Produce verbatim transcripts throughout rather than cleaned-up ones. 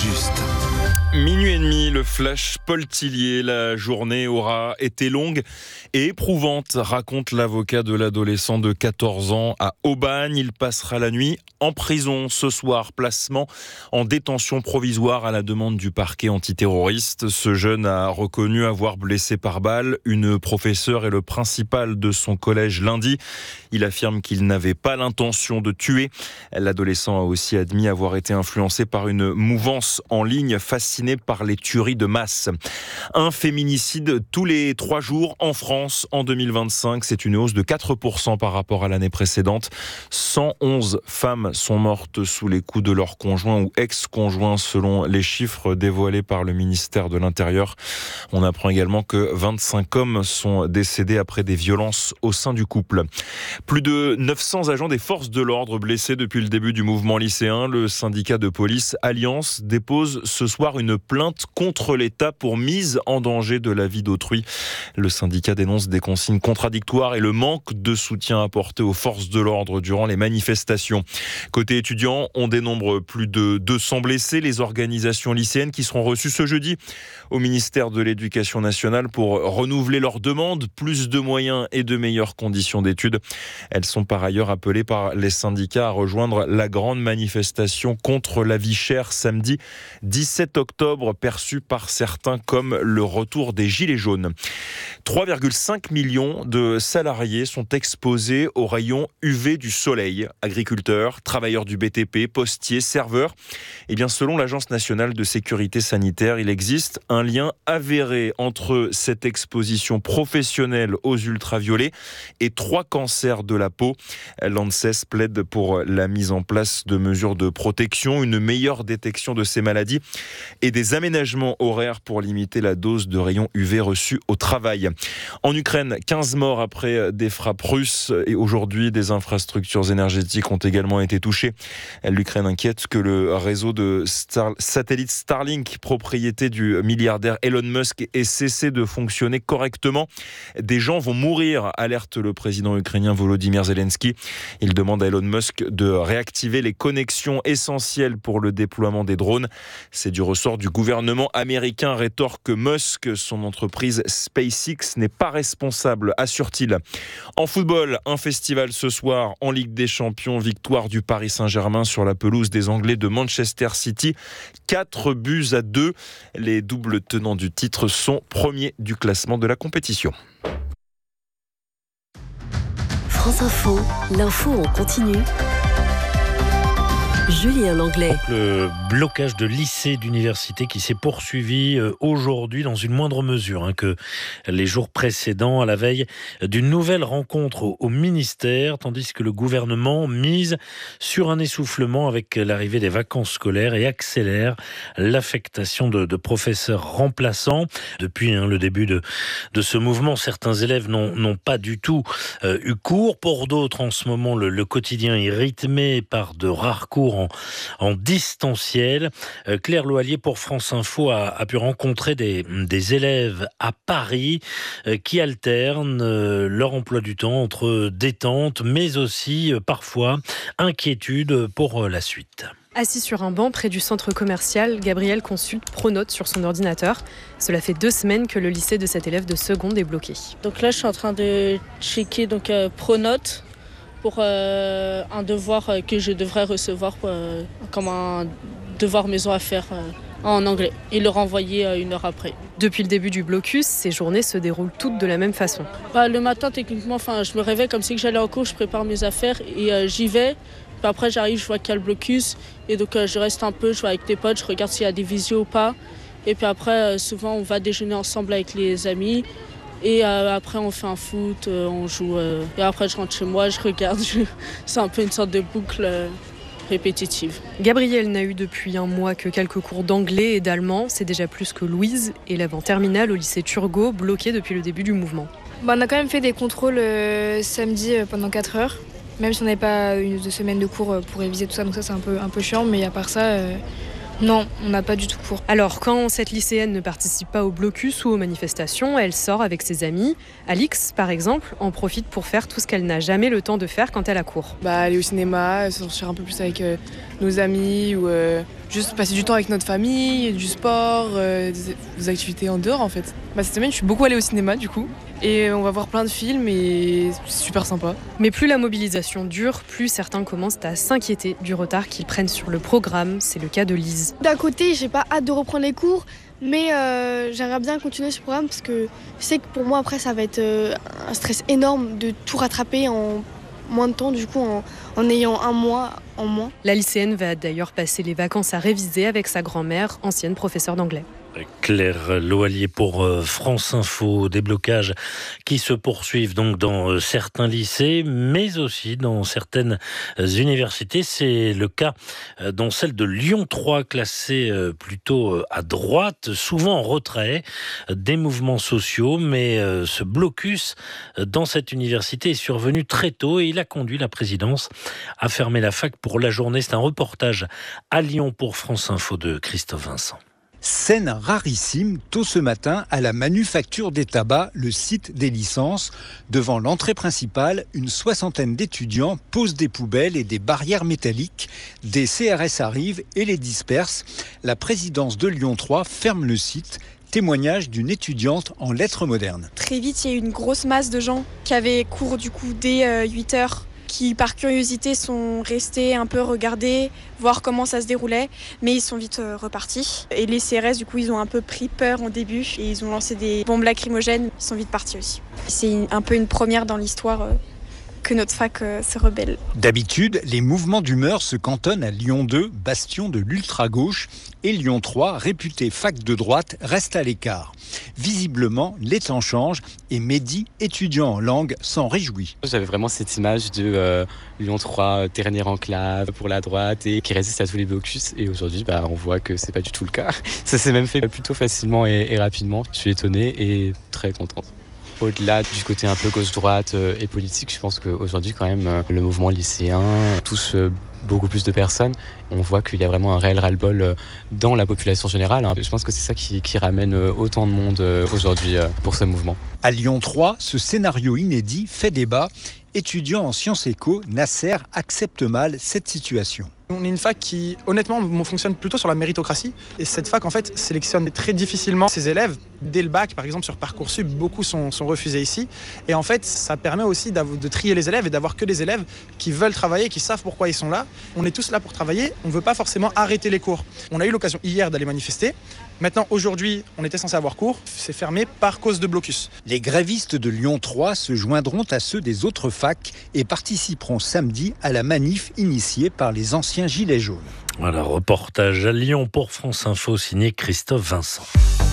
juste. Minuit et demi, le flash Paul Tillier. La journée aura été longue et éprouvante, raconte l'avocat de l'adolescent de quatorze ans à Aubagne. Il passera la nuit en prison ce soir. Placement en détention provisoire à la demande du parquet antiterroriste. Ce jeune a reconnu avoir blessé par balle une professeure et le principal de son collège lundi. Il affirme qu'il n'avait pas l'intention de tuer. L'adolescent a aussi admis avoir été influencé par une mouvance en ligne fascinée par les tueries de masse. Un féminicide tous les trois jours en France en deux mille vingt-cinq. C'est une hausse de quatre pour cent par rapport à l'année précédente. cent onze femmes sont mortes sous les coups de leur conjoint ou ex-conjoint selon les chiffres dévoilés par le ministère de l'Intérieur. On apprend également que vingt-cinq hommes sont décédés après des violences au sein du couple. Plus de neuf cents agents des forces de l'ordre blessés depuis le début du mouvement lycéen. Le syndicat de police Alliance dépose ce soir une plainte contre l'État pour mise en danger de la vie d'autrui. Le syndicat dénonce des consignes contradictoires et le manque de soutien apporté aux forces de l'ordre durant les manifestations. Côté étudiants, on dénombre plus de deux cents blessés. Les organisations lycéennes qui seront reçues ce jeudi au ministère de l'Éducation nationale pour renouveler leurs demandes, plus de moyens et de meilleures conditions d'études. Elles sont par ailleurs appelées par les syndicats à rejoindre la grande manifestation contre la vie chère samedi dix-sept octobre, perçu par certains comme le retour des gilets jaunes. trois virgule cinq millions de salariés sont exposés aux rayons U V du soleil. Agriculteurs, travailleurs du B T P, postiers, serveurs. Eh bien, selon l'Agence nationale de sécurité sanitaire, il existe un lien avéré entre cette exposition professionnelle aux ultraviolets et trois cancers de la peau. L'ANSES plaide pour la mise en place de mesures de protection, une meilleure détection de ces maladies et des aménagements horaires pour limiter la dose de rayons U V reçus au travail. En Ukraine, quinze morts après des frappes russes et aujourd'hui des infrastructures énergétiques ont également été touchées. L'Ukraine inquiète que le réseau de Star- satellites Starlink, propriété du milliardaire Elon Musk, ait cessé de fonctionner correctement. Des gens vont mourir, alerte le président ukrainien Volodymyr Zelensky. Il demande à Elon Musk de réactiver les connexions essentielles pour le déploiement des drones. C'est du ressort du gouvernement américain, rétorque Musk. Son entreprise SpaceX n'est pas responsable, assure-t-il. En football, un festival ce soir en Ligue des Champions. Victoire du Paris Saint-Germain sur la pelouse des Anglais de Manchester City. quatre buts à deux. Les doubles tenants du titre sont premiers du classement de la compétition. France Info, l'info en continu. Julien Langlais. Le blocage de lycées, d'universités qui s'est poursuivi aujourd'hui dans une moindre mesure hein, que les jours précédents, à la veille d'une nouvelle rencontre au, au ministère, tandis que le gouvernement mise sur un essoufflement avec l'arrivée des vacances scolaires et accélère l'affectation de, de professeurs remplaçants. Depuis hein, le début de, de ce mouvement, certains élèves n'ont, n'ont pas du tout euh, eu cours. Pour d'autres, en ce moment, le, le quotidien est rythmé par de rares cours En, en distanciel. Euh, Claire Loallier pour France Info a, a pu rencontrer des, des élèves à Paris euh, qui alternent euh, leur emploi du temps entre détente mais aussi euh, parfois inquiétude pour euh, la suite. Assis sur un banc près du centre commercial, Gabriel consulte Pronote sur son ordinateur. Cela fait deux semaines que le lycée de cet élève de seconde est bloqué. Donc là, je suis en train de checker donc, euh, Pronote pour euh, un devoir que je devrais recevoir euh, comme un devoir maison à faire euh, en anglais et le renvoyer euh, une heure après. Depuis le début du blocus, ces journées se déroulent toutes de la même façon. Bah, le matin, techniquement, je me réveille comme si j'allais en cours, je prépare mes affaires et euh, j'y vais. Puis après, j'arrive, je vois qu'il y a le blocus et donc euh, je reste un peu, je vais avec des potes, je regarde s'il y a des visios ou pas. Et puis après, euh, souvent, on va déjeuner ensemble avec les amis. Et euh, après, on fait un foot, euh, on joue. Euh, et après, je rentre chez moi, je regarde. Je... C'est un peu une sorte de boucle euh, répétitive. Gabriel n'a eu depuis un mois que quelques cours d'anglais et d'allemand. C'est déjà plus que Louise, élève en terminale au lycée Turgot, bloquée depuis le début du mouvement. Bah, on a quand même fait des contrôles euh, samedi euh, pendant quatre heures. Même si on n'avait pas une ou deux semaines de cours pour réviser tout ça. Donc ça, c'est un peu, un peu chiant. Mais à part ça... Euh... Non, on n'a pas du tout cours. Alors, quand cette lycéenne ne participe pas au blocus ou aux manifestations, elle sort avec ses amis. Alix, par exemple, en profite pour faire tout ce qu'elle n'a jamais le temps de faire quand elle a cours. Bah, aller au cinéma, sortir un peu plus avec euh, nos amis ou euh, juste passer du temps avec notre famille, du sport, euh, des, des activités en dehors en fait. Bah, cette semaine, je suis beaucoup allée au cinéma du coup. Et on va voir plein de films et c'est super sympa. Mais plus la mobilisation dure, plus certains commencent à s'inquiéter du retard qu'ils prennent sur le programme. C'est le cas de Lise. D'un côté, j'ai pas hâte de reprendre les cours, mais euh, j'aimerais bien continuer ce programme parce que je sais que pour moi après ça va être euh, un stress énorme de tout rattraper en moins de temps, du coup en, en ayant un mois en moins. La lycéenne va d'ailleurs passer les vacances à réviser avec sa grand-mère, ancienne professeure d'anglais. Claire Loallier pour France Info, des blocages qui se poursuivent donc dans certains lycées, mais aussi dans certaines universités. C'est le cas dans celle de Lyon trois, classée plutôt à droite, souvent en retrait des mouvements sociaux, mais ce blocus dans cette université est survenu très tôt et il a conduit la présidence à fermer la fac pour la journée. C'est un reportage à Lyon pour France Info de Christophe Vincent. Scène rarissime, tôt ce matin, à la Manufacture des Tabacs, le site des licences. Devant l'entrée principale, une soixantaine d'étudiants posent des poubelles et des barrières métalliques. Des C R S arrivent et les dispersent. La présidence de Lyon trois ferme le site. Témoignage d'une étudiante en lettres modernes. Très vite, il y a eu une grosse masse de gens qui avaient cours du coup dès euh, huit heures. Qui par curiosité sont restés un peu regarder, voir comment ça se déroulait, mais ils sont vite euh, repartis. Et les C R S, du coup, ils ont un peu pris peur au début et ils ont lancé des bombes lacrymogènes, ils sont vite partis aussi. C'est une, un peu une première dans l'histoire euh, que notre fac euh, se rebelle. D'habitude, les mouvements d'humeur se cantonnent à Lyon deux, bastion de l'ultra-gauche, et Lyon trois, réputé fac de droite, reste à l'écart. Visiblement, les temps changent et Mehdi, étudiant en langue, s'en réjouit. J'avais vraiment cette image de euh, Lyon trois, dernière enclave pour la droite et qui résiste à tous les blocus. Et aujourd'hui, bah, on voit que c'est pas du tout le cas. Ça s'est même fait plutôt facilement et, et rapidement. Je suis étonné et très contente. Au-delà du côté un peu gauche-droite euh, et politique, je pense qu'aujourd'hui, quand même, euh, le mouvement lycéen touche euh, beaucoup plus de personnes. On voit qu'il y a vraiment un réel ras-le-bol euh, dans la population générale. Hein. Je pense que c'est ça qui, qui ramène euh, autant de monde euh, aujourd'hui euh, pour ce mouvement. À Lyon trois, ce scénario inédit fait débat. Étudiant en sciences éco, Nasser accepte mal cette situation. On est une fac qui, honnêtement, fonctionne plutôt sur la méritocratie. Et cette fac, en fait, sélectionne très difficilement ses élèves. Dès le bac, par exemple, sur Parcoursup, beaucoup sont, sont refusés ici. Et en fait, ça permet aussi de trier les élèves et d'avoir que des élèves qui veulent travailler, qui savent pourquoi ils sont là. On est tous là pour travailler. On ne veut pas forcément arrêter les cours. On a eu l'occasion hier d'aller manifester. Maintenant, aujourd'hui, on était censé avoir cours. C'est fermé par cause de blocus. Les grévistes de Lyon trois se joindront à ceux des autres facs et participeront samedi à la manif initiée par les anciens Gilets jaunes. Voilà, reportage à Lyon pour France Info, signé Christophe Vincent.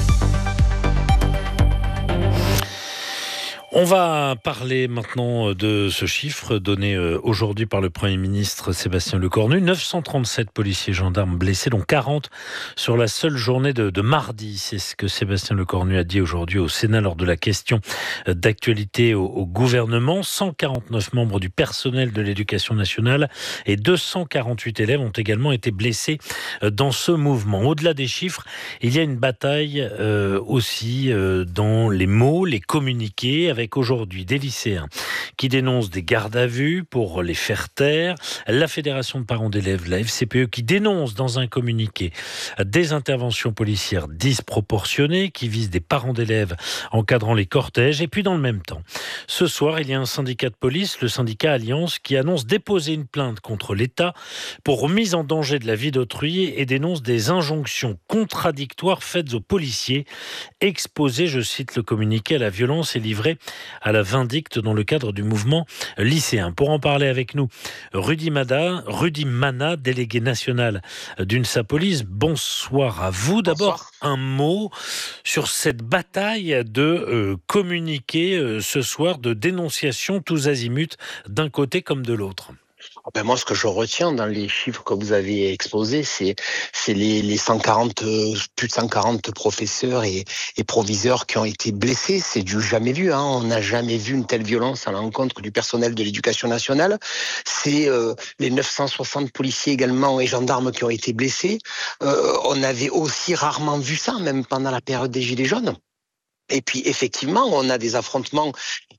On va parler maintenant de ce chiffre donné aujourd'hui par le Premier ministre Sébastien Lecornu. neuf cent trente-sept policiers et gendarmes blessés, dont quarante sur la seule journée de, de mardi. C'est ce que Sébastien Lecornu a dit aujourd'hui au Sénat lors de la question d'actualité au, au gouvernement. cent quarante-neuf membres du personnel de l'éducation nationale et deux cent quarante-huit élèves ont également été blessés dans ce mouvement. Au-delà des chiffres, il y a une bataille euh, aussi euh, dans les mots, les communiqués, avec aujourd'hui des lycéens qui dénoncent des gardes à vue pour les faire taire, la Fédération de parents d'élèves, la F C P E, qui dénonce dans un communiqué des interventions policières disproportionnées qui visent des parents d'élèves encadrant les cortèges. Et puis dans le même temps, ce soir, il y a un syndicat de police, le syndicat Alliance, qui annonce déposer une plainte contre l'État pour mise en danger de la vie d'autrui et dénonce des injonctions contradictoires faites aux policiers exposés, je cite le communiqué, à la violence et livrés à la vindicte dans le cadre du mouvement lycéen. Pour en parler avec nous, Rudy Mana, Rudy Mana, délégué national d'UNSA Police. Bonsoir à vous. D'abord, un mot sur cette bataille de euh, communiquer euh, ce soir, de dénonciation tous azimuts, d'un côté comme de l'autre. Ben moi, ce que je retiens dans les chiffres que vous avez exposés, c'est c'est les, les cent quarante, plus de cent quarante professeurs et, et proviseurs qui ont été blessés. C'est du jamais vu. Hein. On n'a jamais vu une telle violence à l'encontre du personnel de l'éducation nationale. C'est euh, les neuf cent soixante policiers également et gendarmes qui ont été blessés. Euh, on avait aussi rarement vu ça, même pendant la période des Gilets jaunes. Et puis, effectivement, on a des affrontements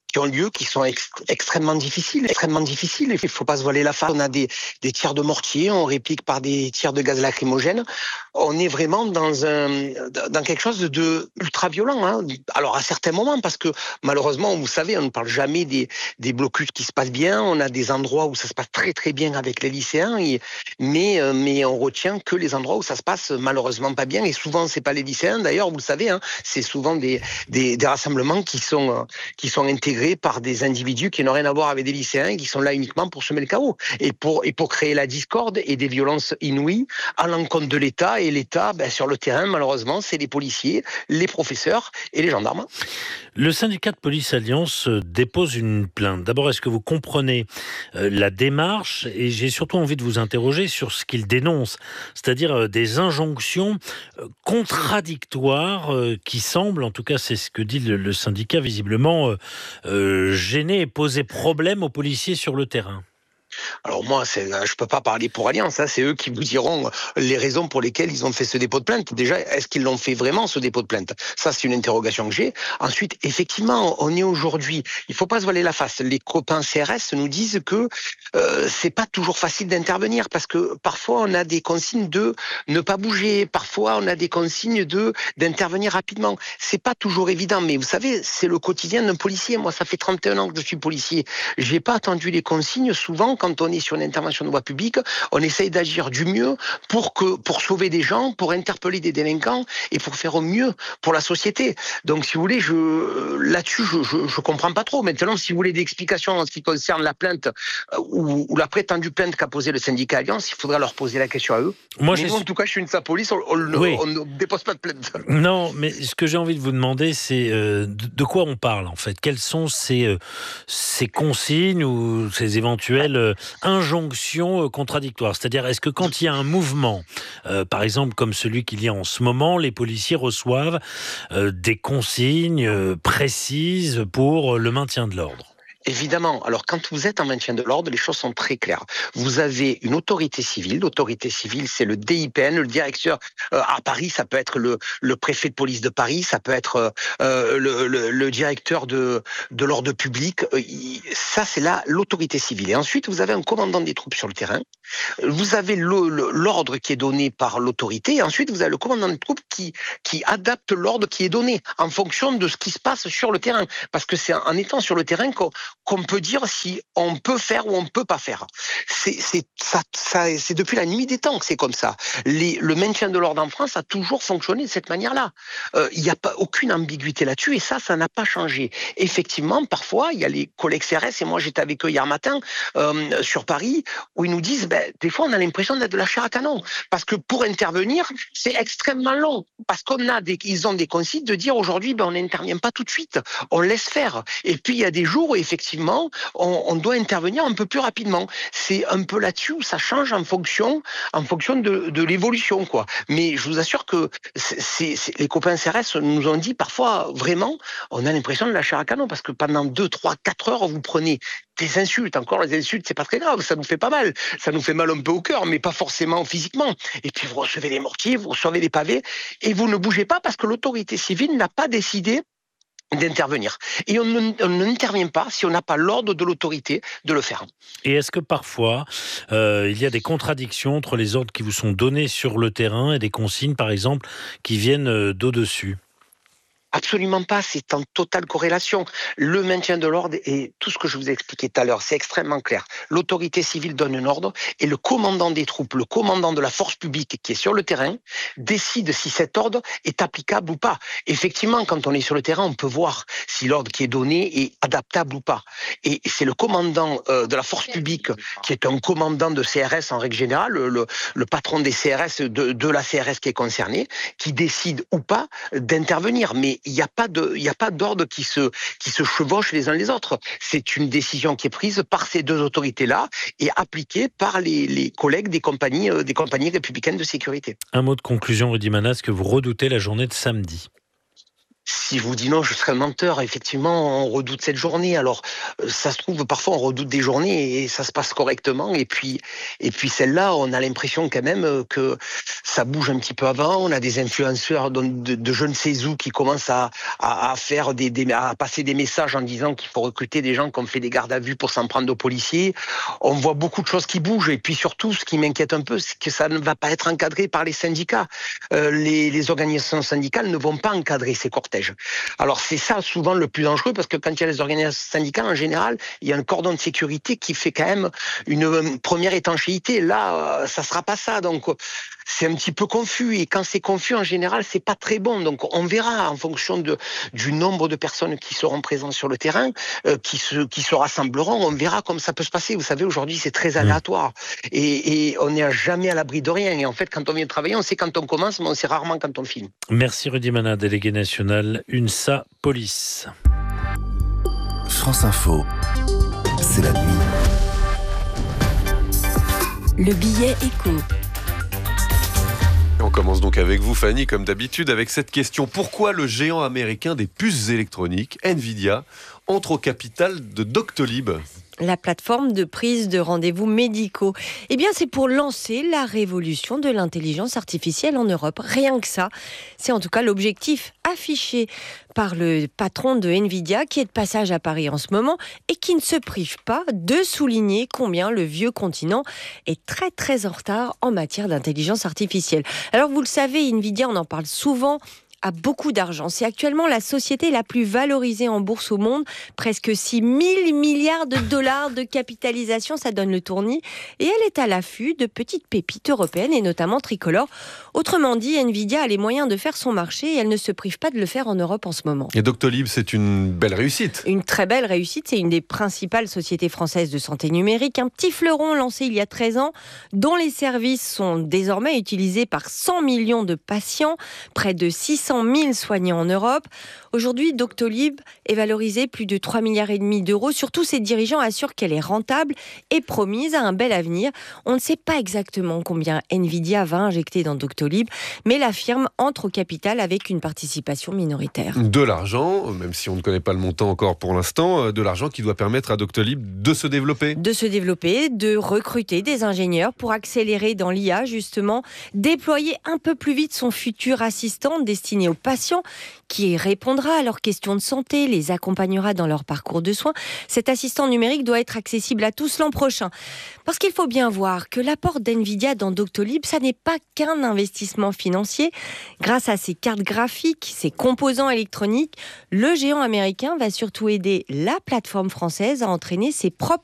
qui ont lieu, qui sont ex- extrêmement difficiles, extrêmement difficiles. Il ne faut pas se voiler la face. On a des, des tirs de mortier, on réplique par des tirs de gaz lacrymogène. On est vraiment dans un, dans quelque chose de ultra violent. Hein. Alors à certains moments, parce que malheureusement, vous savez, on ne parle jamais des, des blocus qui se passent bien. On a des endroits où ça se passe très très bien avec les lycéens, et, mais mais on retient que les endroits où ça se passe malheureusement pas bien. Et souvent, c'est pas les lycéens. D'ailleurs, vous le savez, hein, c'est souvent des, des des rassemblements qui sont qui sont intégrés par des individus qui n'ont rien à voir avec des lycéens et qui sont là uniquement pour semer le chaos et pour et pour créer la discorde et des violences inouïes à l'encontre de l'État. Et l'État, ben, sur le terrain, malheureusement, c'est les policiers, les professeurs et les gendarmes. Le syndicat de police Alliance dépose une plainte. D'abord, est-ce que vous comprenez euh, la démarche? Et j'ai surtout envie de vous interroger sur ce qu'il dénonce, c'est-à-dire euh, des injonctions euh, contradictoires euh, qui semblent, en tout cas c'est ce que dit le, le syndicat, visiblement euh, euh, gêner et poser problème aux policiers sur le terrain. Alors moi, c'est, je peux pas parler pour Alliance, hein, c'est eux qui vous diront les raisons pour lesquelles ils ont fait ce dépôt de plainte. Déjà, est-ce qu'ils l'ont fait vraiment, ce dépôt de plainte? Ça, c'est une interrogation que j'ai. Ensuite, effectivement, on est aujourd'hui, il faut pas se voiler la face. Les copains C R S nous disent que euh, c'est pas toujours facile d'intervenir parce que parfois on a des consignes de ne pas bouger, parfois on a des consignes de d'intervenir rapidement. C'est pas toujours évident, mais vous savez, c'est le quotidien d'un policier. Moi, ça fait trente et un ans que je suis policier. J'ai pas attendu les consignes. Souvent, quand on est sur une intervention de voie publique, on essaye d'agir du mieux pour que pour sauver des gens, pour interpeller des délinquants et pour faire au mieux pour la société. Donc, si vous voulez, je là-dessus, je, je, je comprends pas trop. Maintenant, si vous voulez des explications en ce qui concerne la plainte ou, ou la prétendue plainte qu'a posée le syndicat Alliance, il faudra leur poser la question à eux. Moi, mais nous, en tout cas, je suis une police, on, on, oui. on ne dépose pas de plainte. Non, mais ce que j'ai envie de vous demander, c'est euh, de, de quoi on parle en fait. Quelles sont ces, euh, ces consignes ou ces éventuelles euh, injonctions euh, contradictoires? C'est-à-dire, est-ce que quand il y a un mouvement, euh, par exemple comme celui qu'il y a en ce moment, les policiers reçoivent euh, des consignes euh, précises pour le maintien de l'ordre? Évidemment. Alors, quand vous êtes en maintien de l'ordre, les choses sont très claires. Vous avez une autorité civile. L'autorité civile, c'est le D I P N, le directeur euh, à Paris. Ça peut être le, le préfet de police de Paris. Ça peut être euh, le, le, le directeur de, de l'ordre public. Euh, il, ça, c'est là l'autorité civile. Et ensuite, vous avez un commandant des troupes sur le terrain. Vous avez le, le, l'ordre qui est donné par l'autorité. Et ensuite, vous avez le commandant des troupes qui, qui adapte l'ordre qui est donné en fonction de ce qui se passe sur le terrain. Parce que c'est en étant sur le terrain qu'on qu'on peut dire si on peut faire ou on ne peut pas faire. C'est, c'est, ça, ça, c'est depuis la nuit des temps que c'est comme ça. Les, le maintien de l'ordre en France a toujours fonctionné de cette manière-là. Il euh, n'y a pas aucune ambiguïté là-dessus et ça, ça n'a pas changé. Effectivement, parfois, il y a les collègues C R S, et moi j'étais avec eux hier matin euh, sur Paris, où ils nous disent, ben, des fois on a l'impression d'être de la chair à canon. Parce que pour intervenir, c'est extrêmement long. Parce qu'on a des, ils ont des consignes de dire aujourd'hui, ben, on n'intervient pas tout de suite, on laisse faire. Et puis il y a des jours où effectivement, Effectivement, on, on doit intervenir un peu plus rapidement. C'est un peu là-dessus où ça change en fonction, en fonction de, de l'évolution, quoi. Mais je vous assure que c'est, c'est, c'est, les copains C R S nous ont dit parfois, vraiment, on a l'impression de la chair à canon parce que pendant deux, trois, quatre heures, vous prenez des insultes. Encore, les insultes, c'est pas très grave, ça nous fait pas mal. Ça nous fait mal un peu au cœur, mais pas forcément physiquement. Et puis vous recevez des mortiers, vous recevez des pavés, et vous ne bougez pas parce que l'autorité civile n'a pas décidé d'intervenir. Et on, ne, on n'intervient pas si on n'a pas l'ordre de l'autorité de le faire. Et est-ce que parfois, euh, il y a des contradictions entre les ordres qui vous sont donnés sur le terrain et des consignes, par exemple, qui viennent euh, d'au-dessus ? Absolument pas, c'est en totale corrélation. Le maintien de l'ordre et tout ce que je vous ai expliqué tout à l'heure, c'est extrêmement clair. L'autorité civile donne un ordre et le commandant des troupes, le commandant de la force publique qui est sur le terrain, décide si cet ordre est applicable ou pas. Effectivement, quand on est sur le terrain, on peut voir si l'ordre qui est donné est adaptable ou pas. Et c'est le commandant euh, de la force publique, qui est un commandant de C R S en règle générale, le, le patron des C R S, de, de la C R S qui est concerné, qui décide ou pas d'intervenir. Mais il n'y a pas de, il n'y a pas d'ordre qui se, qui se chevauchent les uns les autres. C'est une décision qui est prise par ces deux autorités-là et appliquée par les, les collègues des compagnies, euh, des compagnies républicaines de sécurité. Un mot de conclusion, Rudy Mana, est-ce que vous redoutez la journée de samedi ? Si je vous dis non, je serais menteur. Effectivement, on redoute cette journée. Alors, ça se trouve, parfois, on redoute des journées et ça se passe correctement. Et puis, et puis celle-là, on a l'impression quand même que ça bouge un petit peu avant. On a des influenceurs de, de, de je ne sais où qui commencent à, à, à faire des, des, à passer des messages en disant qu'il faut recruter des gens qui ont fait des gardes à vue pour s'en prendre aux policiers. On voit beaucoup de choses qui bougent. Et puis surtout, ce qui m'inquiète un peu, c'est que ça ne va pas être encadré par les syndicats. Euh, les, les organisations syndicales ne vont pas encadrer ces cortèges. Alors c'est ça souvent le plus dangereux, parce que quand il y a les organisations syndicales, en général, il y a un cordon de sécurité qui fait quand même une première étanchéité. Là, ça sera pas ça, donc c'est un petit peu confus, et quand c'est confus, en général, c'est pas très bon. Donc on verra en fonction de, du nombre de personnes qui seront présentes sur le terrain, euh, qui, se, qui se rassembleront, on verra comme ça peut se passer. Vous savez, aujourd'hui, c'est très aléatoire, et, et on n'est jamais à l'abri de rien. Et en fait, quand on vient travailler, on sait quand on commence, mais on sait rarement quand on finit. Merci Rudy Mana, délégué national UNSA Police. France Info, c'est la nuit. Le billet écho. On commence donc avec vous, Fanny, comme d'habitude, avec cette question. Pourquoi le géant américain des puces électroniques, Nvidia, entre au capital de Doctolib ? La plateforme de prise de rendez-vous médicaux. Eh bien, c'est pour lancer la révolution de l'intelligence artificielle en Europe. Rien que ça. C'est en tout cas l'objectif affiché par le patron de Nvidia, qui est de passage à Paris en ce moment et qui ne se prive pas de souligner combien le vieux continent est très très en retard en matière d'intelligence artificielle. Alors, vous le savez, Nvidia, on en parle souvent, a beaucoup d'argent. C'est actuellement la société la plus valorisée en bourse au monde. Presque six mille milliards de dollars de capitalisation, ça donne le tournis. Et elle est à l'affût de petites pépites européennes et notamment tricolores. Autrement dit, Nvidia a les moyens de faire son marché et elle ne se prive pas de le faire en Europe en ce moment. Et Doctolib, c'est une belle réussite. Une très belle réussite. C'est une des principales sociétés françaises de santé numérique. Un petit fleuron lancé il y a treize ans, dont les services sont désormais utilisés par cent millions de patients, près de six cent mille soignants en Europe. Aujourd'hui, Doctolib est valorisé plus de trois milliards et demi d'euros. Surtout, ses dirigeants assurent qu'elle est rentable et promise à un bel avenir. On ne sait pas exactement combien Nvidia va injecter dans Doctolib, mais la firme entre au capital avec une participation minoritaire. De l'argent, même si on ne connaît pas le montant encore pour l'instant, de l'argent qui doit permettre à Doctolib de se développer. De se développer, de recruter des ingénieurs pour accélérer dans l'I A, justement, déployer un peu plus vite son futur assistant destiné aux patients, qui répondra à leurs questions de santé, les accompagnera dans leur parcours de soins. Cet assistant numérique doit être accessible à tous l'an prochain. Parce qu'il faut bien voir que l'apport d'Nvidia dans Doctolib, ça n'est pas qu'un investissement financier. Grâce à ses cartes graphiques, ses composants électroniques, le géant américain va surtout aider la plateforme française à entraîner ses propres